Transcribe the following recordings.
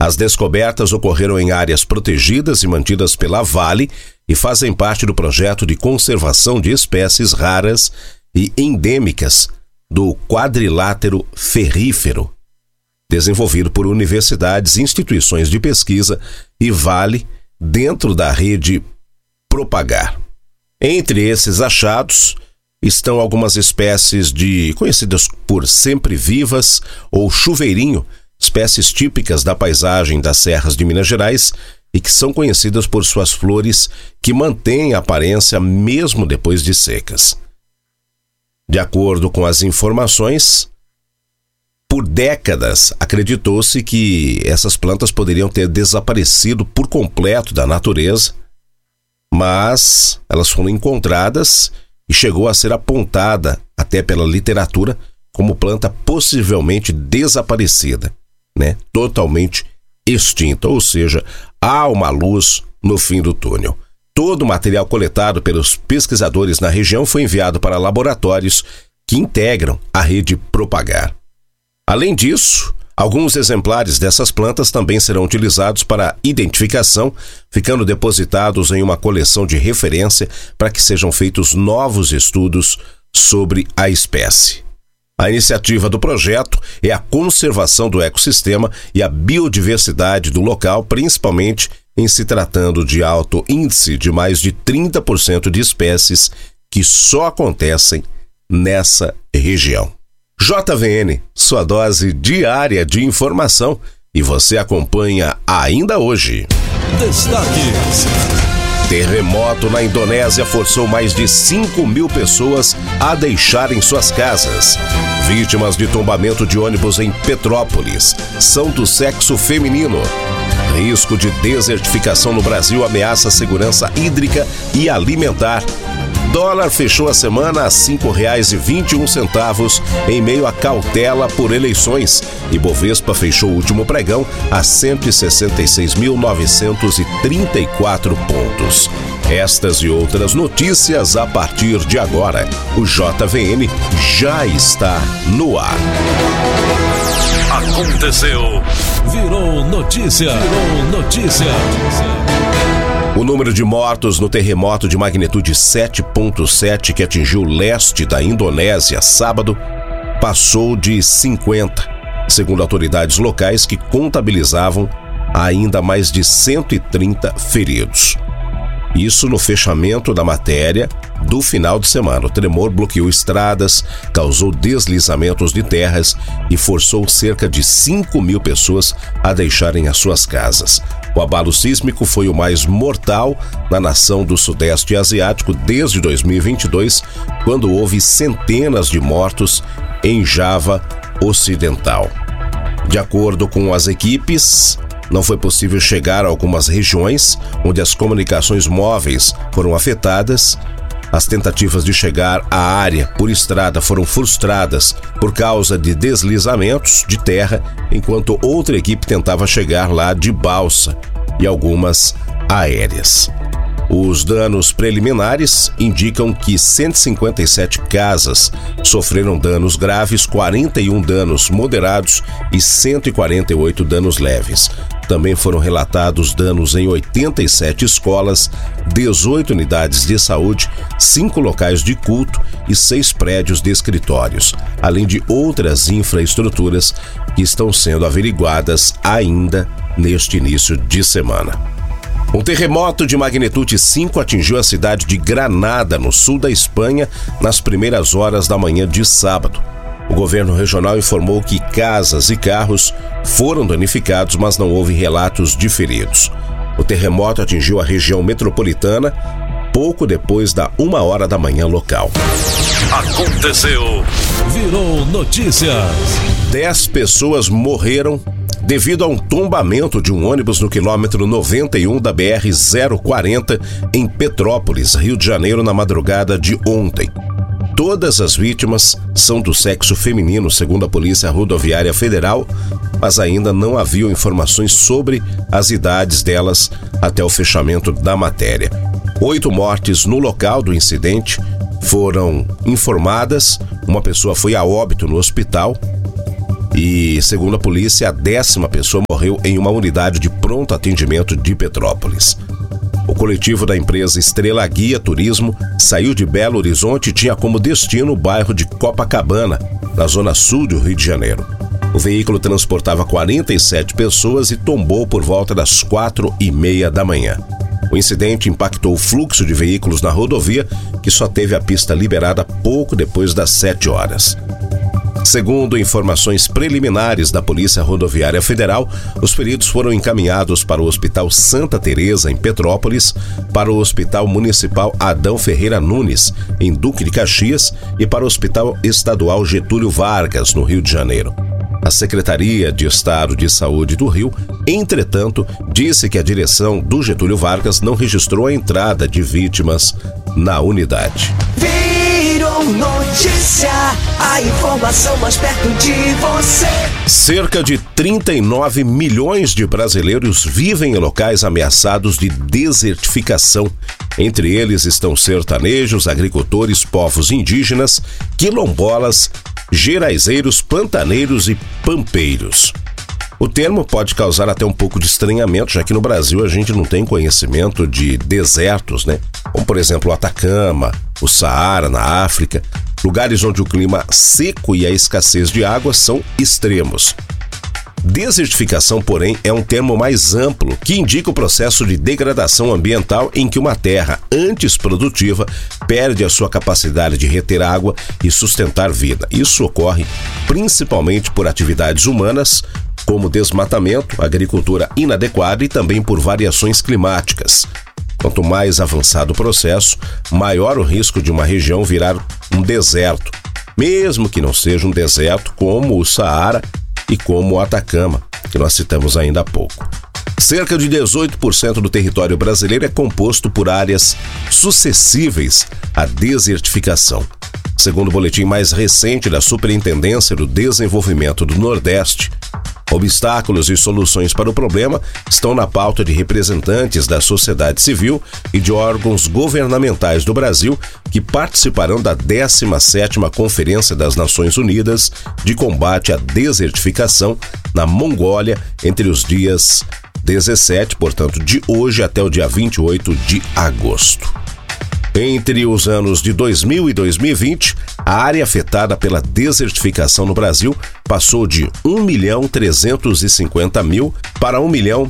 As descobertas ocorreram em áreas protegidas e mantidas pela Vale e fazem parte do projeto de conservação de espécies raras e endêmicas do quadrilátero ferrífero, desenvolvido por universidades, instituições de pesquisa e Vale dentro da rede Propagar. Entre esses achados estão algumas espécies conhecidas por sempre-vivas ou chuveirinho, espécies típicas da paisagem das serras de Minas Gerais e que são conhecidas por suas flores que mantêm a aparência mesmo depois de secas. De acordo com as informações, por décadas acreditou-se que essas plantas poderiam ter desaparecido por completo da natureza, mas elas foram encontradas e chegou a ser apontada até pela literatura como planta possivelmente desaparecida, totalmente extinta, ou seja, há uma luz no fim do túnel. Todo o material coletado pelos pesquisadores na região foi enviado para laboratórios que integram a rede Propagar. Além disso, alguns exemplares dessas plantas também serão utilizados para identificação, ficando depositados em uma coleção de referência para que sejam feitos novos estudos sobre a espécie. A iniciativa do projeto é a conservação do ecossistema e a biodiversidade do local, principalmente em se tratando de alto índice de mais de 30% de espécies que só acontecem nessa região. JVN, sua dose diária de informação, e você acompanha ainda hoje. Destaques. Terremoto na Indonésia forçou mais de 5.000 pessoas a deixarem suas casas. Vítimas de tombamento de ônibus em Petrópolis são do sexo feminino. Risco de desertificação no Brasil ameaça a segurança hídrica e alimentar. Dólar fechou a semana a R$ 5,21 em meio à cautela por eleições. E Bovespa fechou o último pregão a 166.934 pontos. Estas e outras notícias a partir de agora. O JVN já está no ar. Aconteceu. Virou notícia. O número de mortos no terremoto de magnitude 7.7 que atingiu o leste da Indonésia sábado passou de 50, segundo autoridades locais que contabilizavam ainda mais de 130 feridos. Isso no fechamento da matéria do final de semana. O tremor bloqueou estradas, causou deslizamentos de terras e forçou cerca de 5.000 pessoas a deixarem as suas casas. O abalo sísmico foi o mais mortal na nação do Sudeste Asiático desde 2022, quando houve centenas de mortos em Java Ocidental. De acordo com as equipes, não foi possível chegar a algumas regiões onde as comunicações móveis foram afetadas. As tentativas de chegar à área por estrada foram frustradas por causa de deslizamentos de terra, enquanto outra equipe tentava chegar lá de balsa e algumas aéreas. Os danos preliminares indicam que 157 casas sofreram danos graves, 41 danos moderados e 148 danos leves. Também foram relatados danos em 87 escolas, 18 unidades de saúde, 5 locais de culto e 6 prédios de escritórios, além de outras infraestruturas que estão sendo averiguadas ainda neste início de semana. Um terremoto de magnitude 5 atingiu a cidade de Granada, no sul da Espanha, nas primeiras horas da manhã de sábado. O governo regional informou que casas e carros foram danificados, mas não houve relatos de feridos. O terremoto atingiu a região metropolitana pouco depois da 1h da manhã local. Aconteceu. Virou notícias. 10 pessoas morreram devido a um tombamento de um ônibus no quilômetro 91 da BR-040 em Petrópolis, Rio de Janeiro, na madrugada de ontem. Todas as vítimas são do sexo feminino, segundo a Polícia Rodoviária Federal, mas ainda não haviam informações sobre as idades delas até o fechamento da matéria. 8 mortes no local do incidente foram informadas, uma pessoa foi a óbito no hospital E, segundo a polícia, a 10ª pessoa morreu em uma unidade de pronto atendimento de Petrópolis. O coletivo da empresa Estrela Guia Turismo saiu de Belo Horizonte e tinha como destino o bairro de Copacabana, na zona sul do Rio de Janeiro. O veículo transportava 47 pessoas e tombou por volta das 4h30 da manhã. O incidente impactou o fluxo de veículos na rodovia, que só teve a pista liberada pouco depois das 7 horas. Segundo informações preliminares da Polícia Rodoviária Federal, os feridos foram encaminhados para o Hospital Santa Teresa, em Petrópolis, para o Hospital Municipal Adão Ferreira Nunes, em Duque de Caxias, e para o Hospital Estadual Getúlio Vargas, no Rio de Janeiro. A Secretaria de Estado de Saúde do Rio, entretanto, disse que a direção do Getúlio Vargas não registrou a entrada de vítimas na unidade. Virou notícia, a informação mais perto de você. Cerca de 39 milhões de brasileiros vivem em locais ameaçados de desertificação. Entre eles estão sertanejos, agricultores, povos indígenas, quilombolas, geraizeiros, pantaneiros e pampeiros. O termo pode causar até um pouco de estranhamento, já que no Brasil a gente não tem conhecimento de desertos, né? Como, por exemplo, o Atacama, o Saara, na África, lugares onde o clima seco e a escassez de água são extremos. Desertificação, porém, é um termo mais amplo que indica o processo de degradação ambiental em que uma terra antes produtiva perde a sua capacidade de reter água e sustentar vida. Isso ocorre principalmente por atividades humanas, como desmatamento, agricultura inadequada e também por variações climáticas. Quanto mais avançado o processo, maior o risco de uma região virar um deserto, mesmo que não seja um deserto como o Saara e como o Atacama, que nós citamos ainda há pouco. Cerca de 18% do território brasileiro é composto por áreas suscetíveis à desertificação. Segundo o boletim mais recente da Superintendência do Desenvolvimento do Nordeste, obstáculos e soluções para o problema estão na pauta de representantes da sociedade civil e de órgãos governamentais do Brasil que participarão da 17ª Conferência das Nações Unidas de Combate à Desertificação na Mongólia entre os dias 17, portanto, de hoje até o dia 28 de agosto. Entre os anos de 2000 e 2020, a área afetada pela desertificação no Brasil passou de 1.350.000 para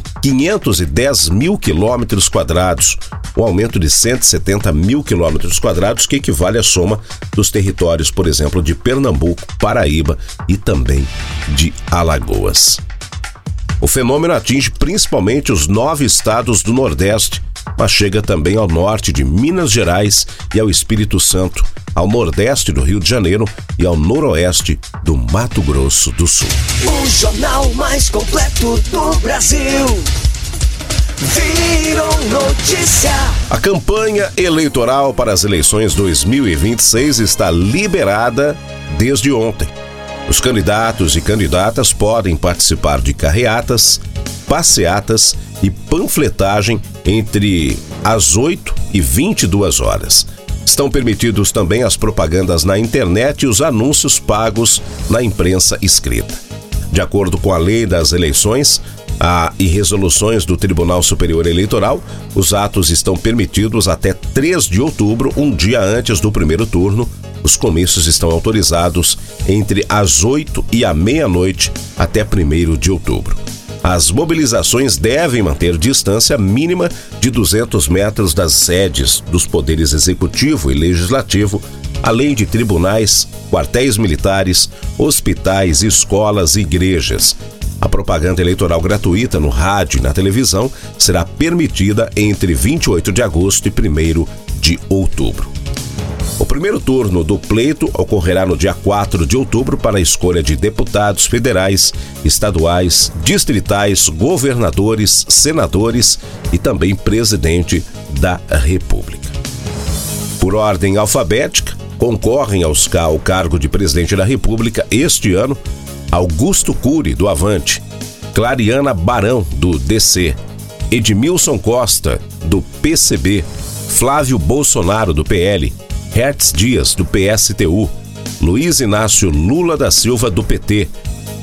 1.510.000 quilômetros quadrados, um aumento de 170.000 quilômetros quadrados, que equivale à soma dos territórios, por exemplo, de Pernambuco, Paraíba e também de Alagoas. O fenômeno atinge principalmente os 9 estados do Nordeste, mas chega também ao norte de Minas Gerais e ao Espírito Santo, ao nordeste do Rio de Janeiro e ao noroeste do Mato Grosso do Sul. O jornal mais completo do Brasil. Virou notícia. A campanha eleitoral para as eleições 2026 está liberada desde ontem. Os candidatos e candidatas podem participar de carreatas, passeatas e panfletagem entre as 8 e 22 horas. Estão permitidos também as propagandas na internet e os anúncios pagos na imprensa escrita. De acordo com a lei das eleições e resoluções do Tribunal Superior Eleitoral, os atos estão permitidos até 3 de outubro, um dia antes do primeiro turno. Os comícios estão autorizados entre as 8 e a meia-noite até 1º de outubro. As mobilizações devem manter distância mínima de 200 metros das sedes dos poderes executivo e legislativo, além de tribunais, quartéis militares, hospitais, escolas e igrejas. A propaganda eleitoral gratuita no rádio e na televisão será permitida entre 28 de agosto e 1º de outubro. O primeiro turno do pleito ocorrerá no dia 4 de outubro para a escolha de deputados federais, estaduais, distritais, governadores, senadores e também presidente da República. Por ordem alfabética, concorrem ao cargo de presidente da República este ano Augusto Cury, do Avante, Clariana Barão, do DC, Edmilson Costa, do PCB, Flávio Bolsonaro, do PL, Hertz Dias, do PSTU, Luiz Inácio Lula da Silva, do PT,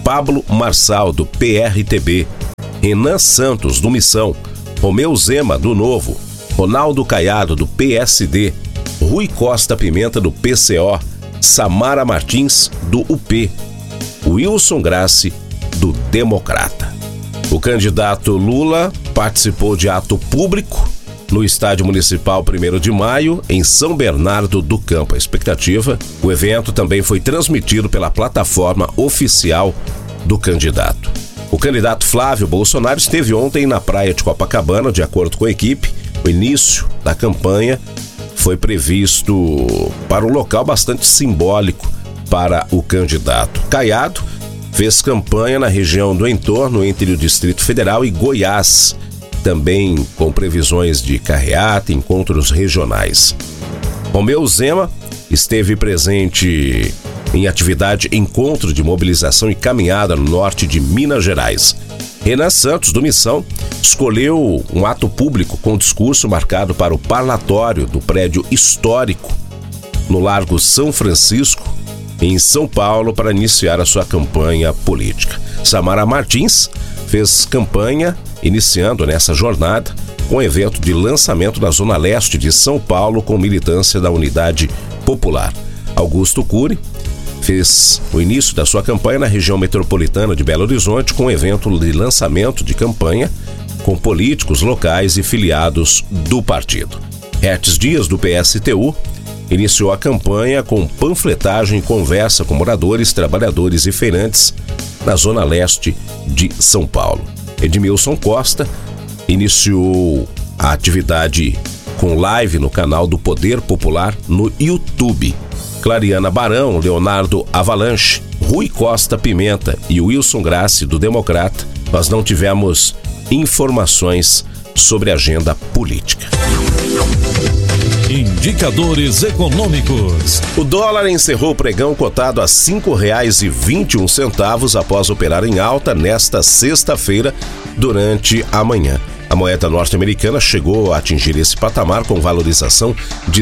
Pablo Marçal, do PRTB, Renan Santos, do Missão, Romeu Zema, do Novo, Ronaldo Caiado, do PSD, Rui Costa Pimenta, do PCO, Samara Martins, do UP, Wilson Grassi, do Democrata. O candidato Lula participou de ato público no Estádio Municipal 1º de Maio, em São Bernardo do Campo. A expectativa, o evento também foi transmitido pela plataforma oficial do candidato. O candidato Flávio Bolsonaro esteve ontem na praia de Copacabana. De acordo com a equipe, o início da campanha foi previsto para um local bastante simbólico para o candidato. Caiado fez campanha na região do entorno entre o Distrito Federal e Goiás, também com previsões de carreata e encontros regionais. Romeu Zema esteve presente em atividade Encontro de Mobilização e Caminhada no norte de Minas Gerais. Renan Santos, do Missão, escolheu um ato público com discurso marcado para o parlatório do prédio histórico no Largo São Francisco, em São Paulo, para iniciar a sua campanha política. Samara Martins fez campanha iniciando nessa jornada com evento de lançamento da Zona Leste de São Paulo com militância da Unidade Popular. Augusto Cury fez o início da sua campanha na região metropolitana de Belo Horizonte com evento de lançamento de campanha com políticos locais e filiados do partido. Hertz Dias, do PSTU, iniciou a campanha com panfletagem e conversa com moradores, trabalhadores e feirantes na Zona Leste de São Paulo. Edmilson Costa iniciou a atividade com live no canal do Poder Popular no YouTube. Clariana Barão, Leonardo Avalanche, Rui Costa Pimenta e Wilson Grassi, do Democrata. Nós não tivemos informações sobre a agenda política. Indicadores econômicos. O dólar encerrou o pregão cotado a R$ 5,21 após operar em alta nesta sexta-feira durante a manhã. A moeda norte-americana chegou a atingir esse patamar com valorização de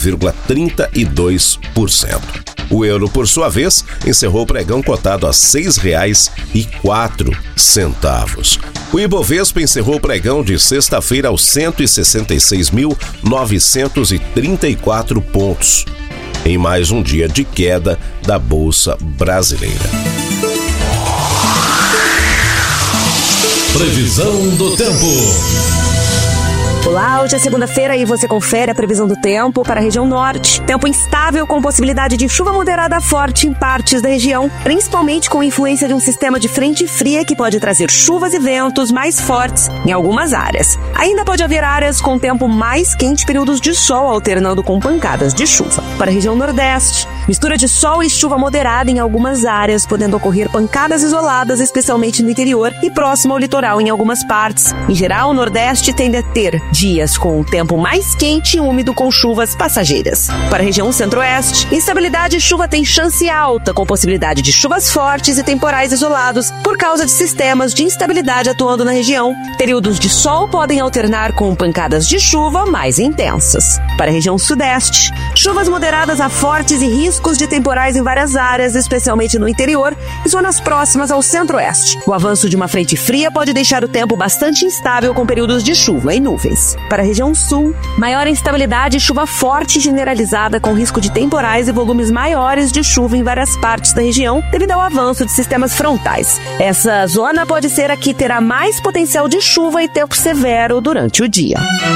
0,32%. O euro, por sua vez, encerrou o pregão cotado a R$ 6,04. O Ibovespa encerrou o pregão de sexta-feira aos 166.934 pontos, em mais um dia de queda da Bolsa Brasileira. Previsão do tempo. Olá, hoje é segunda-feira e você confere a previsão do tempo para a região norte. Tempo instável com possibilidade de chuva moderada a forte em partes da região, principalmente com influência de um sistema de frente fria que pode trazer chuvas e ventos mais fortes em algumas áreas. Ainda pode haver áreas com tempo mais quente, períodos de sol alternando com pancadas de chuva. Para a região nordeste, mistura de sol e chuva moderada em algumas áreas, podendo ocorrer pancadas isoladas, especialmente no interior e próximo ao litoral em algumas partes. Em geral, o nordeste tende a ter dias com o tempo mais quente e úmido com chuvas passageiras. Para a região centro-oeste, instabilidade e chuva tem chance alta, com possibilidade de chuvas fortes e temporais isolados por causa de sistemas de instabilidade atuando na região. Períodos de sol podem alternar com pancadas de chuva mais intensas. Para a região sudeste, chuvas moderadas a fortes e riscos de temporais em várias áreas, especialmente no interior e zonas próximas ao centro-oeste. O avanço de uma frente fria pode deixar o tempo bastante instável com períodos de chuva e nuvens. Para a região sul, maior instabilidade e chuva forte generalizada com risco de temporais e volumes maiores de chuva em várias partes da região devido ao avanço de sistemas frontais. Essa zona pode ser a que terá mais potencial de chuva e tempo severo durante o dia.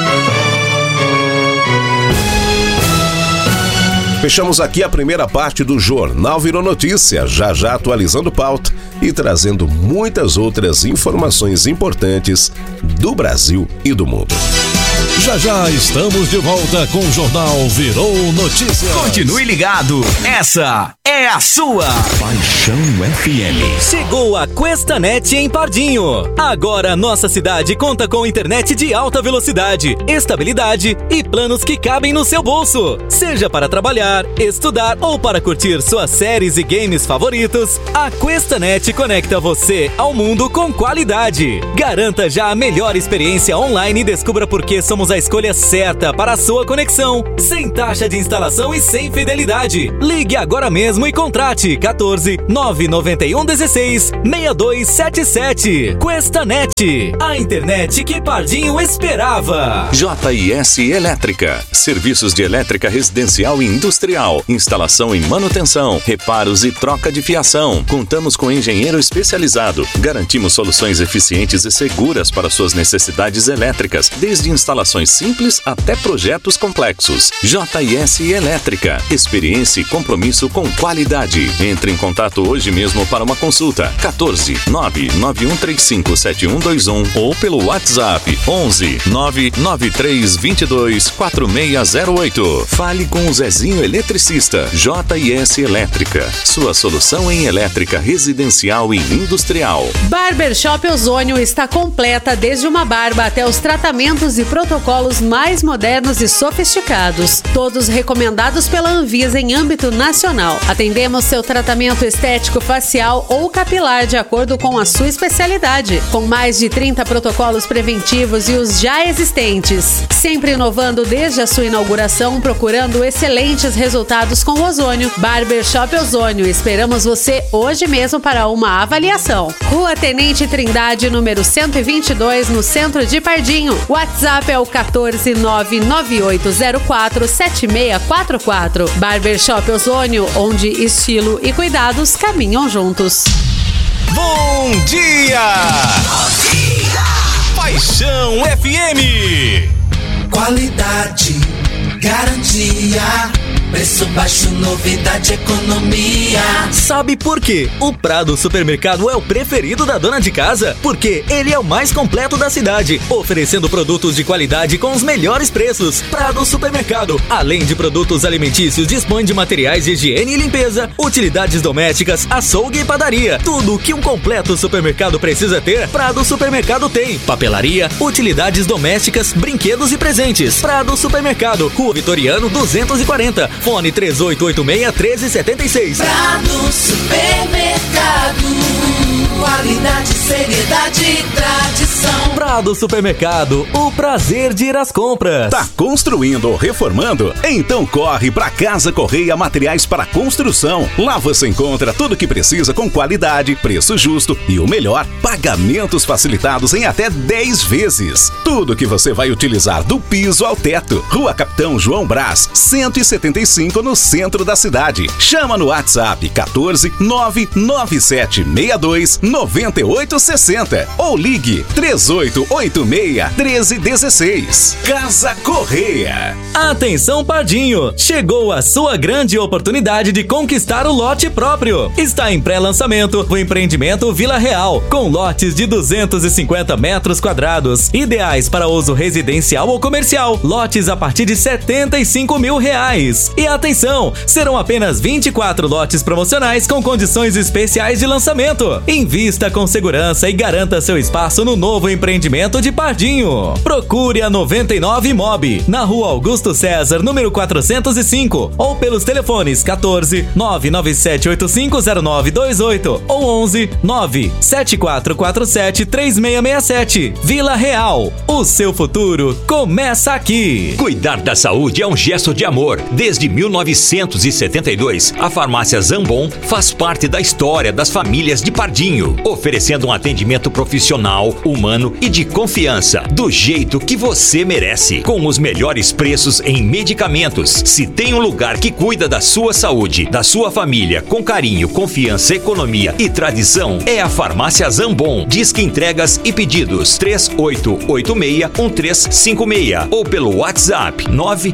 Fechamos aqui a primeira parte do Jornal Virou Notícia, já atualizando pauta e trazendo muitas outras informações importantes do Brasil e do mundo. Já estamos de volta com o Jornal Virou Notícias. Continue ligado, essa é a sua Paixão FM. Chegou a Questanet em Pardinho. Agora nossa cidade conta com internet de alta velocidade, estabilidade e planos que cabem no seu bolso. Seja para trabalhar, estudar ou para curtir suas séries e games favoritos, a Questanet conecta você ao mundo com qualidade. Garanta já a melhor experiência online e descubra por que somos a escolha certa para a sua conexão, sem taxa de instalação e sem fidelidade. Ligue agora mesmo mesmo e contrate 14 991 16 6277. Questanet, a internet que Pardinho esperava. JS Elétrica, serviços de elétrica residencial e industrial, instalação e manutenção, reparos e troca de fiação. Contamos com engenheiro especializado. Garantimos soluções eficientes e seguras para suas necessidades elétricas, desde instalações simples até projetos complexos. JS Elétrica, experiência e compromisso com qualidade. Entre em contato hoje mesmo para uma consulta. 14 99135 7121 ou pelo WhatsApp 11 993 22 4608. Fale com o Zezinho Eletricista. JS Elétrica, sua solução em elétrica residencial e industrial. Barbershop Ozônio está completa, desde uma barba até os tratamentos e protocolos mais modernos e sofisticados, todos recomendados pela Anvisa em âmbito nacional. Atendemos seu tratamento estético facial ou capilar de acordo com a sua especialidade, com mais de 30 protocolos preventivos e os já existentes, sempre inovando desde a sua inauguração, procurando excelentes resultados com o ozônio. Barbershop Ozônio, esperamos você hoje mesmo para uma avaliação. Rua Tenente Trindade, número 122, no centro de Pardinho. WhatsApp é o 14 99804 7644. Barbershop Ozônio, onde estilo e cuidados caminham juntos. Bom dia! Bom dia! Paixão FM! Qualidade, garantia, preço baixo, novidade, economia. Sabe por quê? O Prado Supermercado é o preferido da dona de casa, porque ele é o mais completo da cidade, oferecendo produtos de qualidade com os melhores preços. Prado Supermercado, além de produtos alimentícios, dispõe de materiais de higiene e limpeza, utilidades domésticas, açougue e padaria. Tudo o que um completo supermercado precisa ter, Prado Supermercado tem. Papelaria, utilidades domésticas, brinquedos e presentes. Prado Supermercado, Rua Vitoriano 240. Fone 3886-1376. Prado Supermercado, qualidade, seriedade e tradição. Prado Supermercado, o prazer de ir às compras. Tá construindo ou reformando? Então corre pra Casa Correia Materiais para Construção. Lá você encontra tudo o que precisa com qualidade, preço justo e o melhor, pagamentos facilitados em até 10 vezes. Tudo que você vai utilizar do piso ao teto. Rua Capitão João Brás, 175 no centro da cidade. Chama no WhatsApp 14 99762 9860 ou ligue 3886 1316. Casa Correia. Atenção Pardinho, chegou a sua grande oportunidade de conquistar o lote próprio. Está em pré-lançamento o empreendimento Vila Real, com lotes de 250 metros quadrados, ideais para uso residencial ou comercial. Lotes a partir de R$75 mil. E atenção, serão apenas 24 lotes promocionais com condições especiais de lançamento. Invista com segurança e garanta seu espaço no novo empreendimento de Pardinho. Procure a 99 Mob, na Rua Augusto César, número 405, ou pelos telefones 14 997850928 ou 11 97447 3667. Vila Real, o seu futuro começa aqui. Cuidar da saúde é um gesto de amor. Desde 1972, a farmácia Zambon faz parte da história das famílias de Pardinho, oferecendo um atendimento profissional, humano e de confiança, do jeito que você merece, com os melhores preços em medicamentos. Se tem um lugar que cuida da sua saúde, da sua família, com carinho, confiança, economia e tradição, é a farmácia Zambon. Disque entregas e pedidos 3886-1356 ou pelo WhatsApp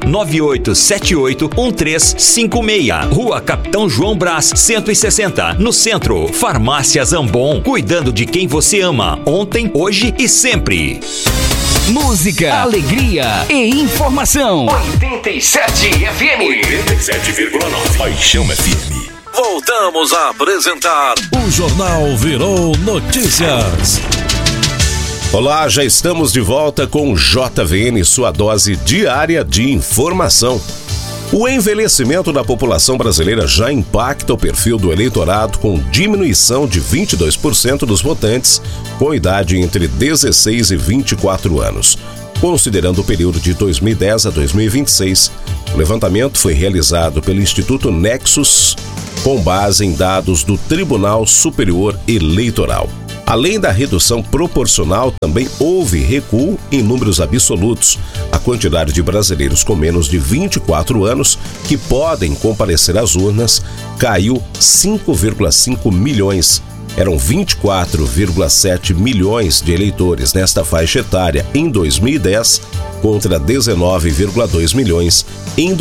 99878-1356. Rua Capitão João Brás, 160, no centro. Farmácia Zambon, cuidando de quem você ama, ontem, hoje e sempre. Música, alegria e informação. 87 FM. 87,9. Paixão FM. Voltamos a apresentar o Jornal Virou Notícias. Olá, já estamos de volta com o JVN, sua dose diária de informação. O envelhecimento da população brasileira já impacta o perfil do eleitorado, com diminuição de 22% dos votantes com idade entre 16 e 24 anos. Considerando o período de 2010 a 2026, o levantamento foi realizado pelo Instituto Nexus com base em dados do Tribunal Superior Eleitoral. Além da redução proporcional, também houve recuo em números absolutos. A quantidade de brasileiros com menos de 24 anos que podem comparecer às urnas caiu 5,5 milhões. Eram 24,7 milhões de eleitores nesta faixa etária em 2010, contra 19,2 milhões em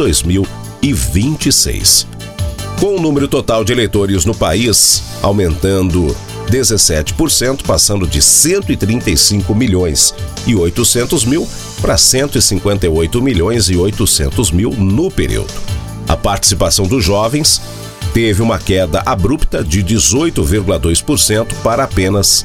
2026. Com o número total de eleitores no país aumentando 17%, passando de 135 milhões e 800 mil para 158 milhões e 800 mil no período. A participação dos jovens teve uma queda abrupta de 18,2% para apenas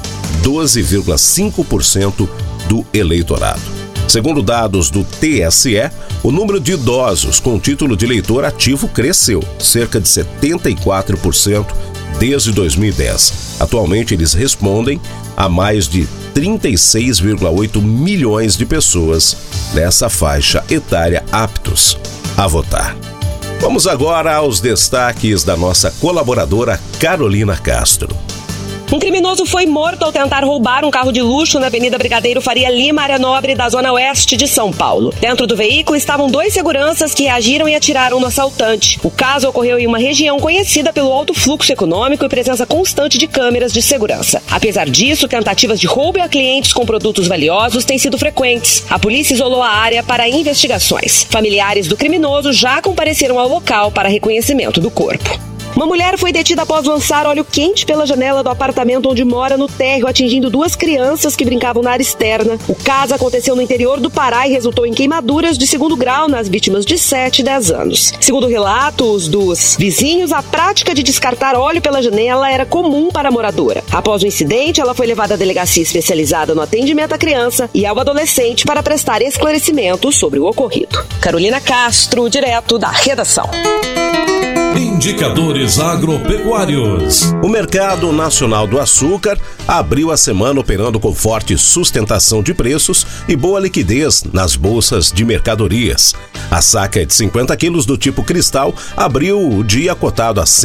12,5% do eleitorado. Segundo dados do TSE, o número de idosos com título de eleitor ativo cresceu, cerca de 74% desde 2010. Atualmente, eles respondem a mais de 36,8 milhões de pessoas nessa faixa etária aptos a votar. Vamos agora aos destaques da nossa colaboradora Carolina Castro. Um criminoso foi morto ao tentar roubar um carro de luxo na Avenida Brigadeiro Faria Lima, área nobre da zona oeste de São Paulo. Dentro do veículo estavam 2 seguranças que reagiram e atiraram no assaltante. O caso ocorreu em uma região conhecida pelo alto fluxo econômico e presença constante de câmeras de segurança. Apesar disso, tentativas de roubo a clientes com produtos valiosos têm sido frequentes. A polícia isolou a área para investigações. Familiares do criminoso já compareceram ao local para reconhecimento do corpo. Uma mulher foi detida após lançar óleo quente pela janela do apartamento onde mora no térreo, atingindo 2 crianças que brincavam na área externa. O caso aconteceu no interior do Pará e resultou em queimaduras de 2º grau nas vítimas de 7 e 10 anos. Segundo relatos dos vizinhos, a prática de descartar óleo pela janela era comum para a moradora. Após o incidente, ela foi levada à delegacia especializada no atendimento à criança e ao adolescente para prestar esclarecimentos sobre o ocorrido. Carolina Castro, direto da redação. Indicadores agropecuários. O Mercado Nacional do Açúcar abriu a semana operando com forte sustentação de preços e boa liquidez nas bolsas de mercadorias. A saca de 50 quilos do tipo cristal abriu o dia cotado a R$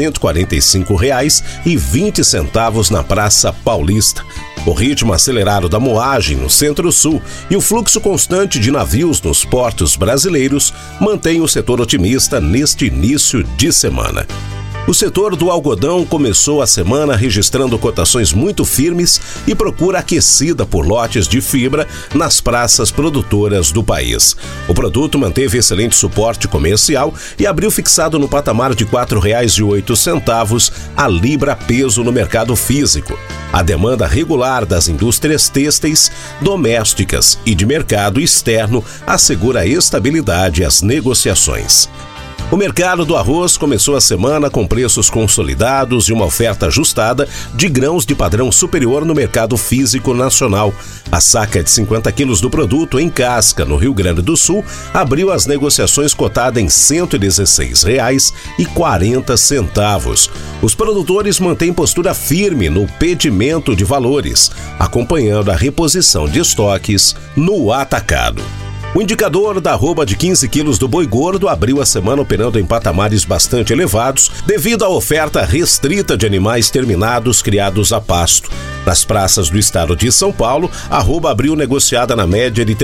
145,20 na Praça Paulista. O ritmo acelerado da moagem no Centro-Sul e o fluxo constante de navios nos portos brasileiros mantém o setor otimista neste início de semana. O setor do algodão começou a semana registrando cotações muito firmes e procura aquecida por lotes de fibra nas praças produtoras do país. O produto manteve excelente suporte comercial e abriu fixado no patamar de R$ 4,08 a libra peso no mercado físico. A demanda regular das indústrias têxteis, domésticas e de mercado externo assegura a estabilidade às negociações. O mercado do arroz começou a semana com preços consolidados e uma oferta ajustada de grãos de padrão superior no mercado físico nacional. A saca de 50 quilos do produto em casca, no Rio Grande do Sul, abriu as negociações cotada em R$ 116,40. Os produtores mantêm postura firme no pedimento de valores, acompanhando a reposição de estoques no atacado. O indicador da arroba de 15 quilos do boi gordo abriu a semana operando em patamares bastante elevados devido à oferta restrita de animais terminados criados a pasto. Nas praças do estado de São Paulo, a arroba abriu negociada na média de R$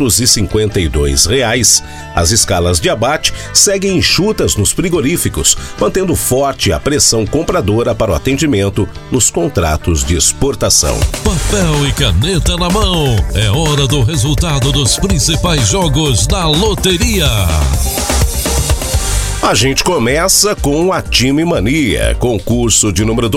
352. As escalas de abate seguem enxutas nos frigoríficos, mantendo forte a pressão compradora para o atendimento nos contratos de exportação. Papel e caneta na mão. É hora do resultado dos principais jogos da loteria. A gente começa com a Time Mania, concurso de número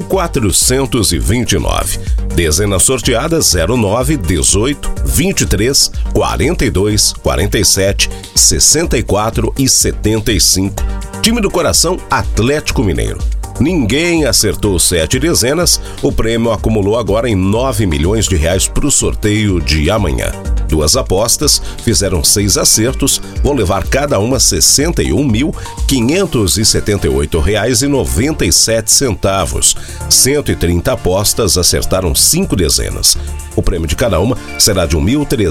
2429. Dezenas sorteadas 09, 18, 23, 42, 47, 64 e 75. Time do coração Atlético Mineiro. Ninguém acertou 7 dezenas, o prêmio acumulou agora em R$ 9 milhões para o sorteio de amanhã. 2 apostas fizeram 6 acertos, vão levar cada uma R$ 61.578,97. 130 apostas acertaram 5 dezenas. O prêmio de cada uma será de R$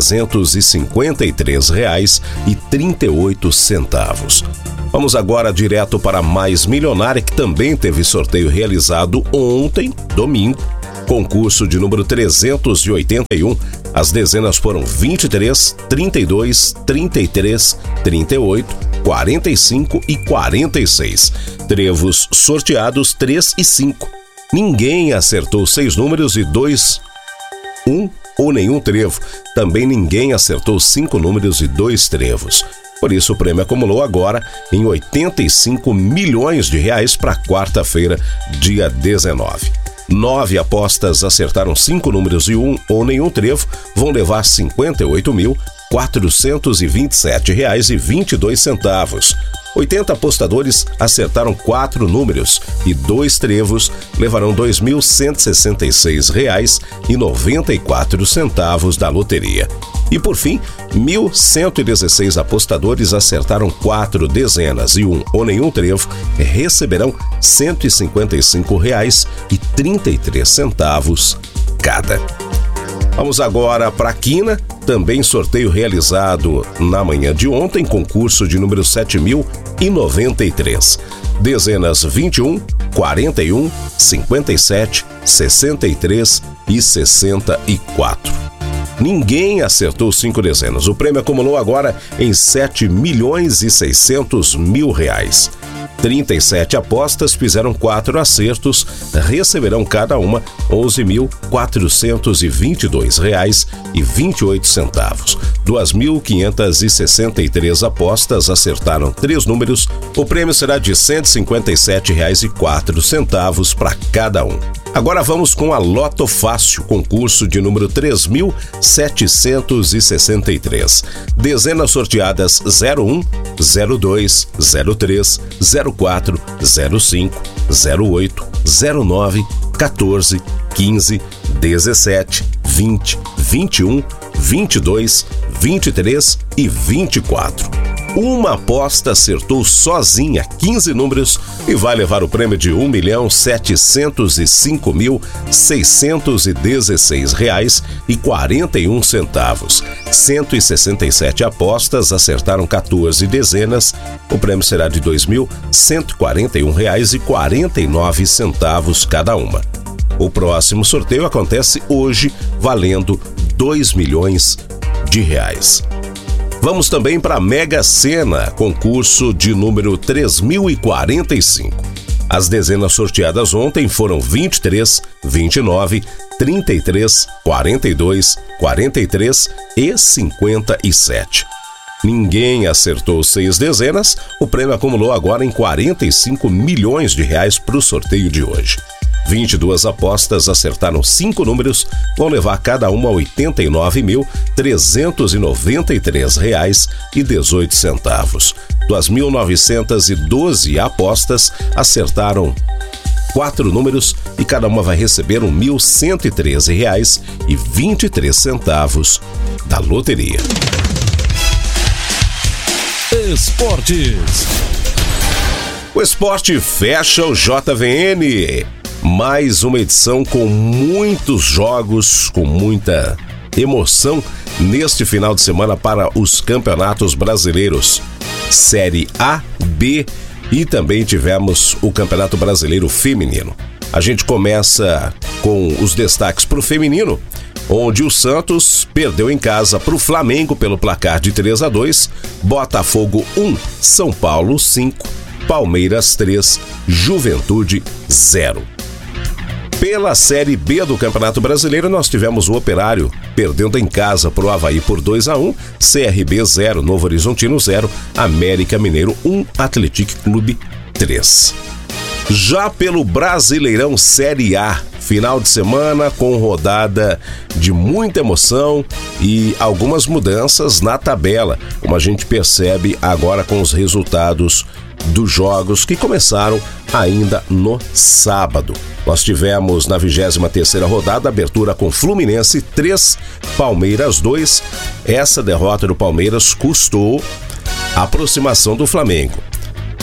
1.353,38. Vamos agora direto para a Mais Milionária, que também teve sorteio realizado ontem, domingo. Concurso de número 381. As dezenas foram 23, 32, 33, 38, 45 e 46. Trevos sorteados 3 e 5. Ninguém acertou 6 números e 2, 1 ou nenhum trevo. Também ninguém acertou 5 números e 2 trevos. Por isso, o prêmio acumulou agora em R$ 85 milhões para quarta-feira, dia 19. 9 apostas acertaram 5 números e 1 ou nenhum trevo, vão levar R$ 58.427,22. 80 apostadores acertaram 4 números e 2 trevos, levarão R$ 2.166,94 da loteria. E por fim, 1.116 apostadores acertaram 4 dezenas e 1 ou nenhum trevo, receberão R$ 155,33 cada. Vamos agora para a quina, também sorteio realizado na manhã de ontem, concurso de número 7.093. Dezenas 21, 41, 57, 63 e 64. Ninguém acertou 5 dezenas. O prêmio acumulou agora em R$ 7.600.000. 37 apostas fizeram 4 acertos, receberão cada uma R$ 11.422,28. 2.563 apostas acertaram 3 números. O prêmio será de R$ 157,04 para cada um. Agora vamos com a Loto Fácil, concurso de número 3.763. Dezenas sorteadas 01, 02, 03, 04, 05, 08, 09, 14, 15, 17, 20, 21, 22, 23 e 24. Uma aposta acertou sozinha 15 números e vai levar o prêmio de R$ 1.705.616,41. 167 apostas acertaram 14 dezenas. O prêmio será de R$ 2.141,49 cada uma. O próximo sorteio acontece hoje, valendo R$ 2 milhões. Vamos também para a Mega Sena, concurso de número 3.045. As dezenas sorteadas ontem foram 23, 29, 33, 42, 43 e 57. Ninguém acertou 6 dezenas, o prêmio acumulou agora em R$ 45 milhões para o sorteio de hoje. 22 apostas acertaram 5 números, vão levar cada uma R$ 89.393,18. 2.912 apostas acertaram 4 números e cada uma vai receber R$ 1.113,23 da loteria. Esportes. O esporte fecha o JVN. Mais uma edição com muitos jogos, com muita emoção neste final de semana para os campeonatos brasileiros. Série A, B e também tivemos o Campeonato Brasileiro Feminino. A gente começa com os destaques para o feminino, onde o Santos perdeu em casa para o Flamengo pelo placar de 3-2, Botafogo 1, São Paulo 5, Palmeiras 3, Juventude 0. Pela Série B do Campeonato Brasileiro, nós tivemos o Operário perdendo em casa para o Avaí por 2-1, CRB 0, Novo Horizontino 0, América Mineiro 1, Atlético Clube 3. Já pelo Brasileirão Série A, final de semana com rodada de muita emoção e algumas mudanças na tabela, como a gente percebe agora com os resultados dos jogos que começaram ainda no sábado. Nós tivemos na 23ª rodada abertura com Fluminense 3, Palmeiras 2. Essa derrota do Palmeiras custou a aproximação do Flamengo.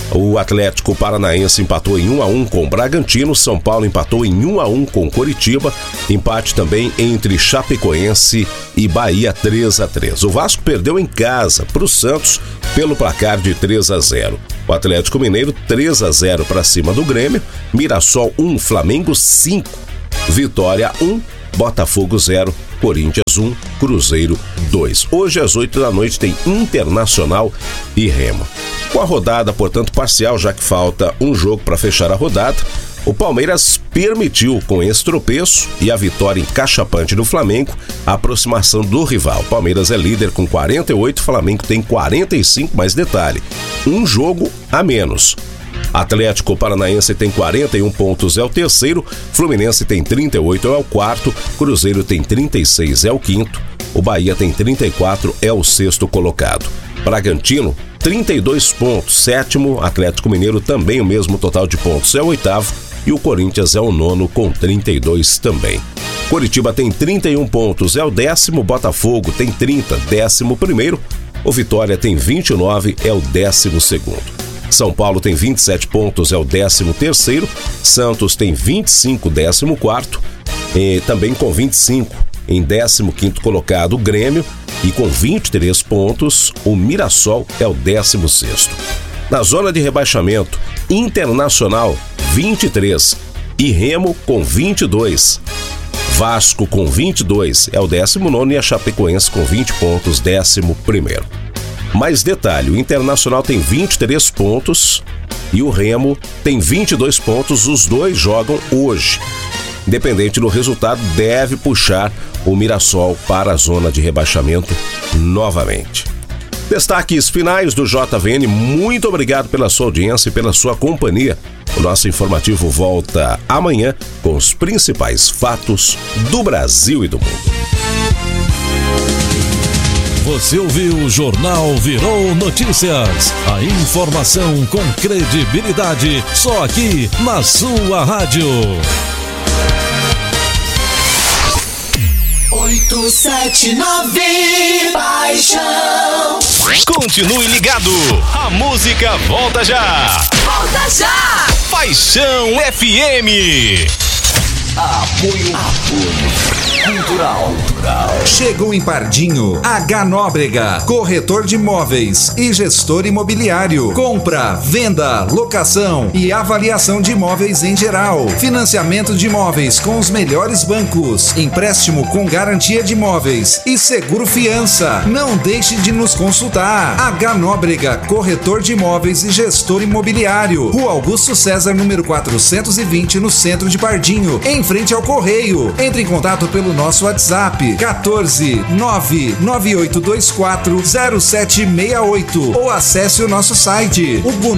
O Atlético Paranaense empatou em 1-1 com o Bragantino, São Paulo empatou em 1-1 com Coritiba, empate também entre Chapecoense e Bahia 3-3. O Vasco perdeu em casa para o Santos pelo placar de 3-0. O Atlético Mineiro 3-0 para cima do Grêmio, Mirassol 1, Flamengo 5, Vitória 1, Botafogo 0, Corinthians 1, Cruzeiro 2. Hoje às 8 da noite tem Internacional e Remo. Com a rodada, portanto, parcial, já que falta um jogo para fechar a rodada, o Palmeiras permitiu, com esse tropeço e a vitória encachapante do Flamengo, a aproximação do rival. O Palmeiras é líder com 48, o Flamengo tem 45, mais detalhe, um jogo a menos. Atlético Paranaense tem 41 pontos, é o terceiro, Fluminense tem 38, é o quarto, Cruzeiro tem 36, é o quinto, o Bahia tem 34, é o sexto colocado. Bragantino, 32 pontos, sétimo, Atlético Mineiro também o mesmo total de pontos, é o oitavo, e o Corinthians é o nono com 32 também. Coritiba tem 31 pontos, é o décimo, Botafogo tem 30, 11º, o Vitória tem 29, é o 12º. São Paulo tem 27 pontos, é o 13º, Santos tem 25, 14º, e também com 25, em 15º colocado o Grêmio, e com 23 pontos, o Mirassol é o 16º. Na zona de rebaixamento, Internacional 23 e Remo com 22. Vasco com 22 é o 19º e a Chapecoense com 20 pontos, 11º. Mais detalhe, o Internacional tem 23 pontos e o Remo tem 22 pontos, os dois jogam hoje. Independente do resultado, deve puxar o Mirassol para a zona de rebaixamento novamente. Destaques finais do JVN, muito obrigado pela sua audiência e pela sua companhia. O nosso informativo volta amanhã com os principais fatos do Brasil e do mundo. Você ouviu o Jornal Virou Notícias. A informação com credibilidade, só aqui na sua rádio. 879 Paixão. Continue ligado, a música volta já. Volta já. Paixão FM. Apoio Cultural. Chegou em Pardinho, H Nóbrega, corretor de imóveis e gestor imobiliário. Compra, venda, locação e avaliação de imóveis em geral. Financiamento de imóveis com os melhores bancos. Empréstimo com garantia de imóveis e seguro fiança. Não deixe de nos consultar. H Nóbrega, corretor de imóveis e gestor imobiliário. Rua Augusto César, número 420, no centro de Pardinho, em frente ao Correio. Entre em contato pelo nosso WhatsApp 14 99824 0768 ou acesse o nosso site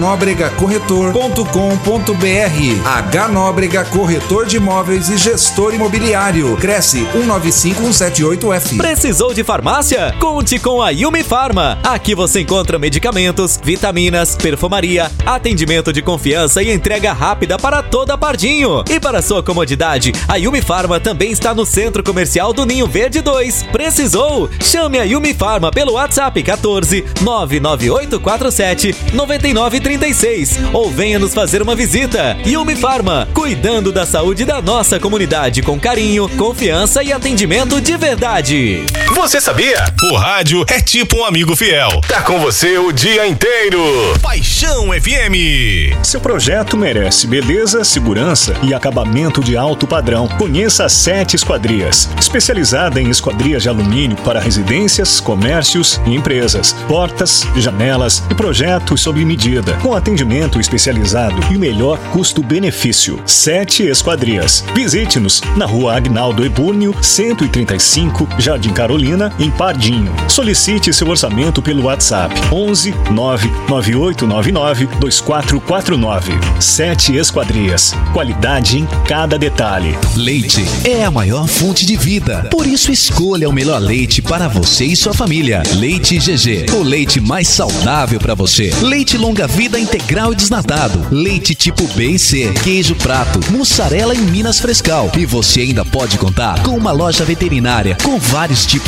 hugonobregacorretor.com.br. H Nóbrega, corretor de imóveis e gestor imobiliário. Cresce 195178F. Precisou de farmácia? Conte com a Yumi Farma. Aqui você encontra medicamentos, vitaminas, perfumaria, atendimento de confiança e entrega rápida para toda Pardinho. E para sua comodidade, a Yumi Farma também está no Centro Comercial do Ninho Verde 2. Precisou? Chame a Yumi Farma pelo WhatsApp 14 99847 9936 ou venha nos fazer uma visita. Yumi Farma, cuidando da saúde da nossa comunidade com carinho, confiança e atendimento de verdade. Você sabia? O rádio é tipo um amigo fiel. Tá com você o dia inteiro. Paixão FM. Seu projeto merece beleza, segurança e acabamento de alto padrão. Conheça a 7 Esquadrias, especializada em esquadrias de alumínio para residências, comércios e empresas, portas, janelas e projetos sob medida, com atendimento especializado e o melhor custo-benefício. 7 Esquadrias. Visite-nos na Rua Agnaldo Ebúrnio, 135, Jardim Carolina, em Pardinho. Solicite seu orçamento pelo WhatsApp 11 99899 2449. 7 Esquadrias. Qualidade em cada detalhe. Leite é a maior fonte de vida. Por isso escolha o melhor leite para você e sua família. Leite GG, o leite mais saudável para você. Leite longa vida integral e desnatado. Leite tipo B e C, queijo prato, mussarela em Minas Frescal. E você ainda pode contar com uma loja veterinária com vários tipos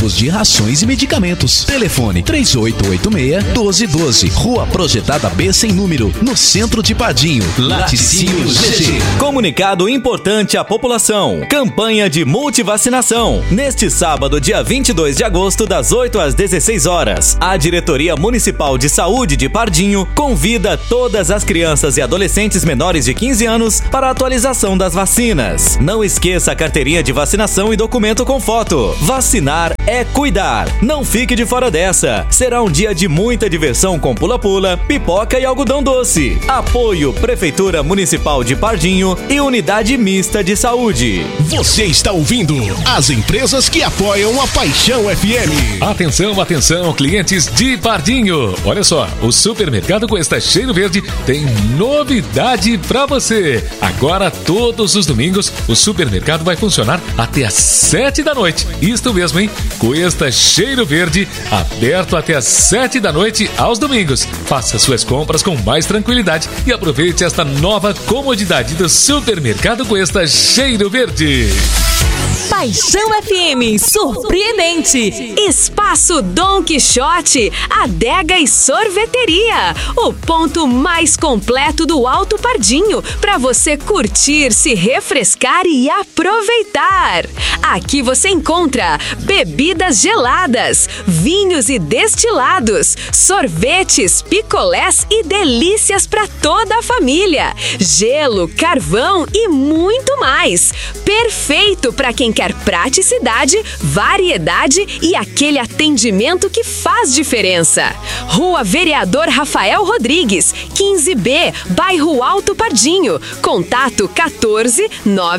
tipos de rações e medicamentos. Telefone 3886-1212. Rua Projetada B sem número, no centro de Pardinho. Laticínios GG. Comunicado importante à população. Campanha de multivacinação. Neste sábado, dia 22 de agosto, das 8 às 16 horas. A Diretoria Municipal de Saúde de Pardinho convida todas as crianças e adolescentes menores de 15 anos para a atualização das vacinas. Não esqueça a carteirinha de vacinação e documento com foto. Vacinar é cuidar. Não fique de fora dessa. Será um dia de muita diversão com pula-pula, pipoca e algodão doce. Apoio Prefeitura Municipal de Pardinho e Unidade Mista de Saúde. Você está ouvindo as empresas que apoiam a Paixão FM. Atenção, atenção, clientes de Pardinho. Olha só, o Supermercado Cuesta Cheiro Verde tem novidade para você. Agora, todos os domingos, o supermercado vai funcionar até às 7 da noite. Isto mesmo, hein? Cuesta Cheiro Verde, aberto até às 7 da noite aos domingos. Faça suas compras com mais tranquilidade e aproveite esta nova comodidade do Supermercado Cuesta Cheiro Verde. Paixão FM, surpreendente. Espaço Dom Quixote, adega e sorveteria. O ponto mais completo do Alto Pardinho para você curtir, se refrescar e aproveitar. Aqui você encontra bebidas geladas, vinhos e destilados, sorvetes, picolés e delícias para toda a família. Gelo, carvão e muito mais. Perfeito para quem quer praticidade, variedade e aquele atendimento que faz diferença. Rua Vereador Rafael Rodrigues, 15B, bairro Alto Pardinho. Contato 14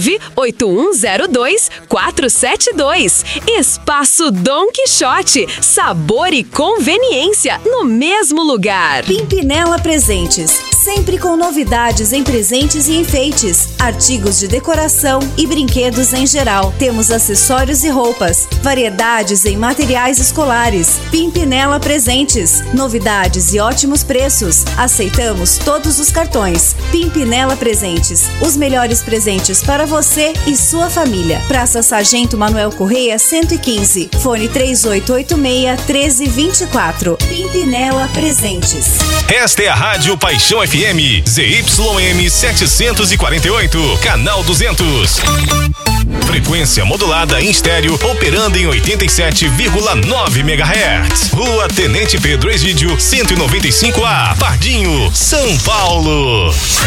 98102 472. Espaço Dom Quixote, sabor e conveniência no mesmo lugar. Pimpinela Presentes, sempre com novidades em presentes e enfeites, artigos de decoração e brinquedos em geral. Temos acessórios e roupas, variedades em materiais escolares. Pimpinela Presentes, novidades e ótimos preços. Aceitamos todos os cartões. Pimpinela Presentes, os melhores presentes para você e sua família. Praça Sargento Manuel Correia, 115. Fone 3886-1324. Pimpinela Presentes. Esta é a Rádio Paixão FM, ZYM 748, canal 200. Frequência modulada em estéreo, operando em 87,9 MHz. Rua Tenente Pedro Egídio, 195A, Pardinho, São Paulo.